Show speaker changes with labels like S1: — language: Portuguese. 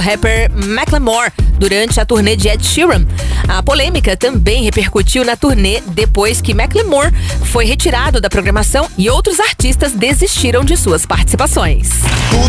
S1: rapper Macklemore durante a turnê de Ed Sheeran. A polêmica também repercutiu na turnê depois que Macklemore foi retirado da programação e outros artistas desistiram de suas participações.